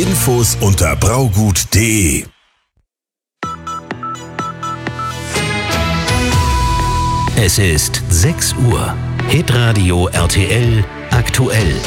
Infos unter braugut.de. Es ist 6 Uhr. Hitradio RTL aktuell.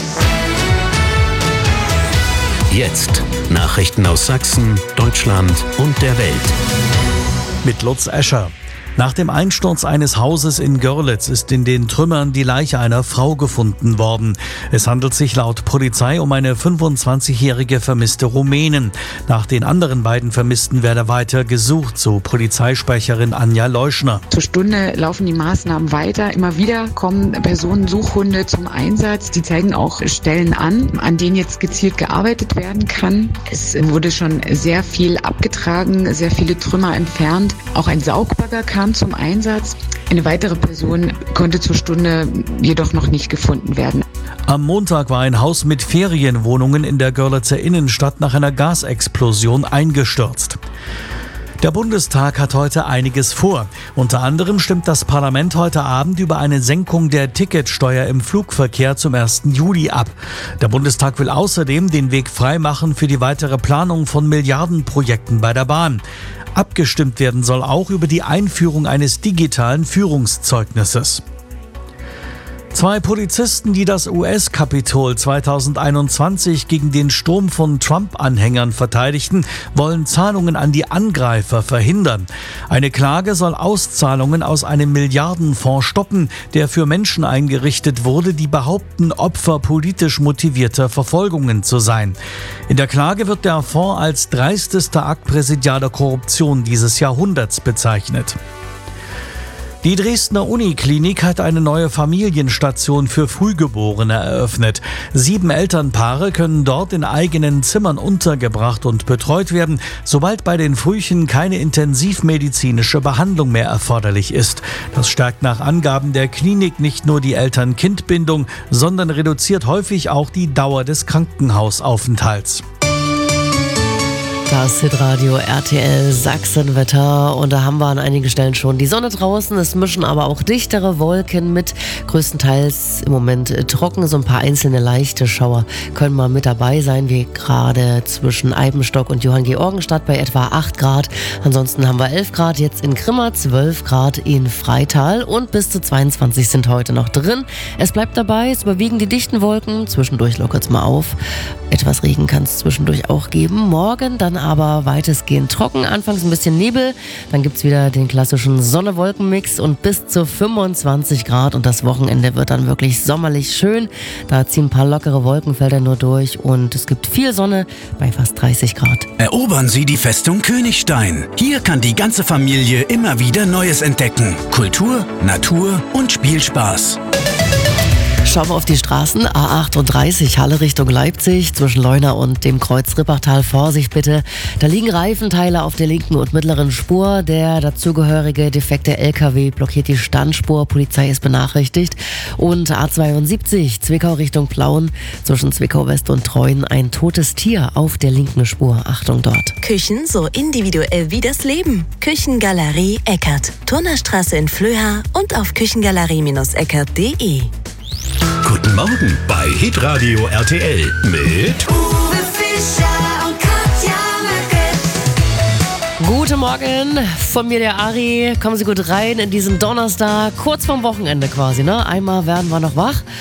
Jetzt Nachrichten aus Sachsen, Deutschland und der Welt. Mit Lutz Escher. Nach dem Einsturz eines Hauses in Görlitz ist in den Trümmern die Leiche einer Frau gefunden worden. Es handelt sich laut Polizei um eine 25-jährige vermisste Rumänin. Nach den anderen beiden Vermissten werde weiter gesucht, so Polizeisprecherin Anja Leuschner. Zur Stunde laufen die Maßnahmen weiter. Immer wieder kommen Personensuchhunde zum Einsatz. Die zeigen auch Stellen an denen jetzt gezielt gearbeitet werden kann. Es wurde schon sehr viel abgetragen, sehr viele Trümmer entfernt. Auch ein Saugbagger kam zum Einsatz. Eine weitere Person konnte zur Stunde jedoch noch nicht gefunden werden. Am Montag war ein Haus mit Ferienwohnungen in der Görlitzer Innenstadt nach einer Gasexplosion eingestürzt. Der Bundestag hat heute einiges vor. Unter anderem stimmt das Parlament heute Abend über eine Senkung der Ticketsteuer im Flugverkehr zum 1. Juli ab. Der Bundestag will außerdem den Weg freimachen für die weitere Planung von Milliardenprojekten bei der Bahn. Abgestimmt werden soll auch über die Einführung eines digitalen Führungszeugnisses. 2 Polizisten, die das US-Kapitol 2021 gegen den Sturm von Trump-Anhängern verteidigten, wollen Zahlungen an die Angreifer verhindern. Eine Klage soll Auszahlungen aus einem Milliardenfonds stoppen, der für Menschen eingerichtet wurde, die behaupten, Opfer politisch motivierter Verfolgungen zu sein. In der Klage wird der Fonds als dreistester Akt präsidialer Korruption dieses Jahrhunderts bezeichnet. Die Dresdner Uniklinik hat eine neue Familienstation für Frühgeborene eröffnet. 7 Elternpaare können dort in eigenen Zimmern untergebracht und betreut werden, sobald bei den Frühchen keine intensivmedizinische Behandlung mehr erforderlich ist. Das stärkt nach Angaben der Klinik nicht nur die Eltern-Kind-Bindung, sondern reduziert häufig auch die Dauer des Krankenhausaufenthalts. Das Hitradio RTL Sachsenwetter, und da haben wir an einigen Stellen schon die Sonne draußen. Es mischen aber auch dichtere Wolken mit, größtenteils im Moment trocken. So ein paar einzelne leichte Schauer können mal mit dabei sein, wie gerade zwischen Eibenstock und Johanngeorgenstadt bei etwa 8 Grad. Ansonsten haben wir 11 Grad jetzt in Grimma, 12 Grad in Freital und bis zu 22 sind heute noch drin. Es bleibt dabei, es überwiegen die dichten Wolken, zwischendurch lockert es mal auf. Etwas Regen kann es zwischendurch auch geben. Morgen dann aber weitestgehend trocken, anfangs ein bisschen Nebel, dann gibt es wieder den klassischen Sonne-Wolken-Mix und bis zu 25 Grad und das Wochenende wird dann wirklich sommerlich schön. Da ziehen ein paar lockere Wolkenfelder nur durch und es gibt viel Sonne bei fast 30 Grad. Erobern Sie die Festung Königstein. Hier kann die ganze Familie immer wieder Neues entdecken. Kultur, Natur und Spielspaß. Schauen wir auf die Straßen. A38 Halle Richtung Leipzig zwischen Leuna und dem Kreuz Rippachtal. Vorsicht bitte. Da liegen Reifenteile auf der linken und mittleren Spur. Der dazugehörige defekte LKW blockiert die Standspur. Polizei ist benachrichtigt. Und A72 Zwickau Richtung Plauen zwischen Zwickau West und Treuen ein totes Tier auf der linken Spur. Achtung dort. Küchen so individuell wie das Leben. Küchengalerie Eckert. Turnerstraße in Flöha und auf küchengalerie-eckert.de. Guten Morgen bei Hitradio RTL mit Uwe Fischer und Katja Möcke. Guten Morgen, von mir der Ari. Kommen Sie gut rein in diesen Donnerstag, kurz vorm Wochenende quasi, ne? Einmal werden wir noch wach.